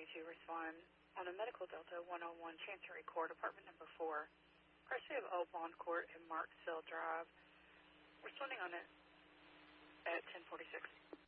to respond on a Medical Delta 101 Chancery Court, Apartment number 4, courtesy of Old Bond Court in Marksville Drive. Responding on it at 1046.